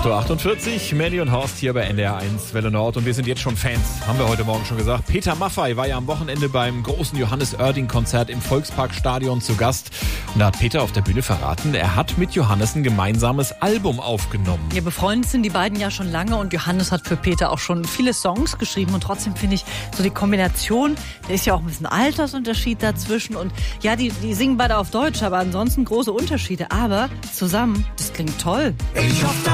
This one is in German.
8.48 Uhr, Melly und Horst hier bei NDR1 Welle Nord und wir sind jetzt schon Fans, haben wir heute Morgen schon gesagt. Peter Maffay war ja am Wochenende beim großen Johannes Oerding-Konzert im Volksparkstadion zu Gast. Und da hat Peter auf der Bühne verraten, er hat mit Johannes ein gemeinsames Album aufgenommen. Ja, befreundet sind die beiden ja schon lange und Johannes hat für Peter auch schon viele Songs geschrieben. Und trotzdem finde ich so die Kombination, da ist ja auch ein bisschen Altersunterschied dazwischen. Und ja, die singen beide auf Deutsch, aber ansonsten große Unterschiede. Aber zusammen, das klingt toll. Ich hoffe,